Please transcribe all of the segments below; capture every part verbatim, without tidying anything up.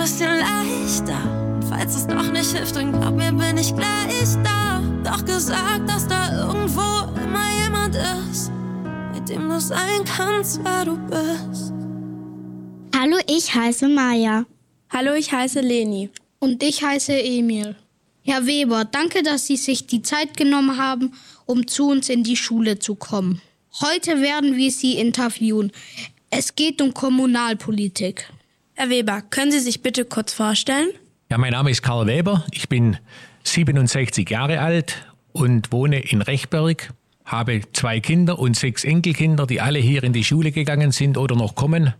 bisschen leichter. Und falls es doch nicht hilft, dann glaub mir, bin ich gleich da. Doch gesagt, dass da irgendwo immer jemand ist, mit dem du sein kannst, wer du bist. Hallo, ich heiße Maja. Hallo, ich heiße Leni. Und ich heiße Emil. Herr Weber, danke, dass Sie sich die Zeit genommen haben, um zu uns in die Schule zu kommen. Heute werden wir Sie interviewen. Es geht um Kommunalpolitik. Herr Weber, können Sie sich bitte kurz vorstellen? Ja, mein Name ist Karl Weber. Ich bin siebenundsechzig Jahre alt und wohne in Rechberg. Habe zwei Kinder und sechs Enkelkinder, die alle hier in die Schule gegangen sind oder noch kommen.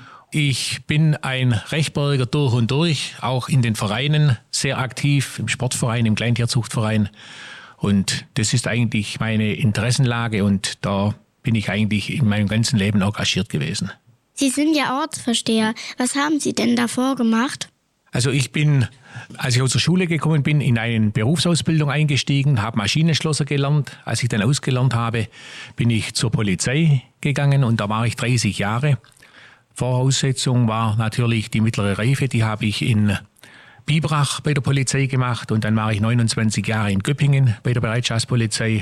Ich bin ein Rechberger durch und durch, auch in den Vereinen sehr aktiv, im Sportverein, im Kleintierzuchtverein. Und das ist eigentlich meine Interessenlage und da bin ich eigentlich in meinem ganzen Leben engagiert gewesen. Sie sind ja Ortsvorsteher. Was haben Sie denn davor gemacht? Also ich bin, als ich aus der Schule gekommen bin, in eine Berufsausbildung eingestiegen, habe Maschinenschlosser gelernt. Als ich dann ausgelernt habe, bin ich zur Polizei gegangen und da war ich dreißig Jahre. Voraussetzung war natürlich die mittlere Reife, die habe ich in Biberach bei der Polizei gemacht und dann war ich neunundzwanzig Jahre in Göppingen bei der Bereitschaftspolizei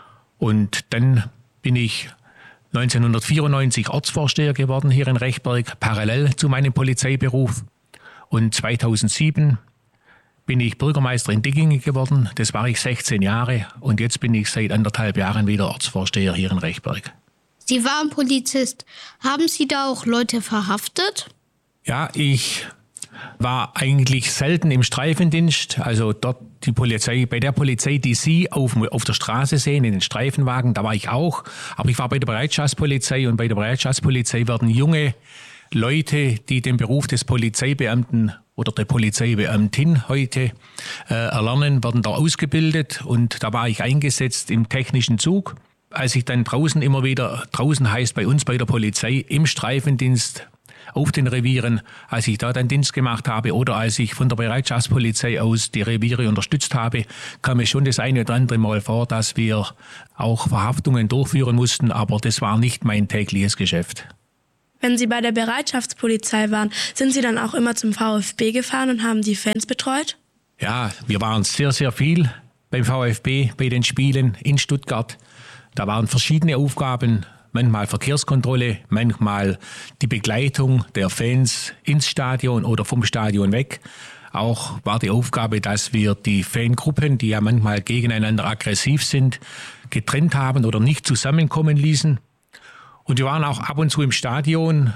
und dann bin ich neunzehnhundertvierundneunzig Ortsvorsteher geworden hier in Rechberg, parallel zu meinem Polizeiberuf und zweitausendsieben bin ich Bürgermeister in Diggingen geworden, das war ich sechzehn Jahre und jetzt bin ich seit anderthalb Jahren wieder Ortsvorsteher hier in Rechberg. Sie waren Polizist. Haben Sie da auch Leute verhaftet? Ja, ich war eigentlich selten im Streifendienst. Also dort die Polizei, bei der Polizei, die Sie auf, auf der Straße sehen, in den Streifenwagen, da war ich auch. Aber ich war bei der Bereitschaftspolizei und bei der Bereitschaftspolizei werden junge Leute, die den Beruf des Polizeibeamten oder der Polizeibeamtin heute äh, erlernen, werden da ausgebildet und da war ich eingesetzt im technischen Zug. Als ich dann draußen immer wieder, draußen heißt bei uns bei der Polizei, im Streifendienst auf den Revieren, als ich da dann Dienst gemacht habe oder als ich von der Bereitschaftspolizei aus die Reviere unterstützt habe, kam es schon das eine oder andere Mal vor, dass wir auch Verhaftungen durchführen mussten, aber das war nicht mein tägliches Geschäft. Wenn Sie bei der Bereitschaftspolizei waren, sind Sie dann auch immer zum VfB gefahren und haben die Fans betreut? Ja, wir waren sehr, sehr viel beim VfB, bei den Spielen in Stuttgart. Da waren verschiedene Aufgaben, manchmal Verkehrskontrolle, manchmal die Begleitung der Fans ins Stadion oder vom Stadion weg. Auch war die Aufgabe, dass wir die Fangruppen, die ja manchmal gegeneinander aggressiv sind, getrennt haben oder nicht zusammenkommen ließen. Und wir waren auch ab und zu im Stadion.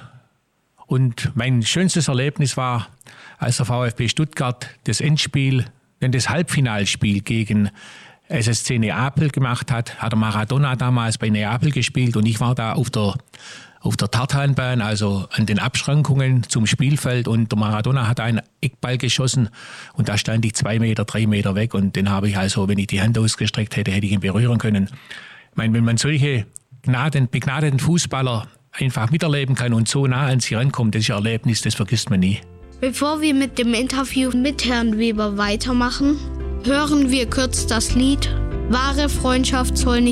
Und mein schönstes Erlebnis war, als der VfB Stuttgart das Endspiel, denn das Halbfinalspiel gegen S S C Neapel gemacht hat, hat der Maradona damals bei Neapel gespielt und ich war da auf der, auf der Tartanbahn, also an den Abschrankungen zum Spielfeld und der Maradona hat einen Eckball geschossen und da stand ich zwei Meter, drei Meter weg und den habe ich also, wenn ich die Hand ausgestreckt hätte, hätte ich ihn berühren können. Ich meine, wenn man solche Gnaden, begnadeten Fußballer einfach miterleben kann und so nah an sie rankommt, das ist ein Erlebnis, das vergisst man nie. Bevor wir mit dem Interview mit Herrn Weber weitermachen, hören wir kurz das Lied "Wahre Freundschaft soll nicht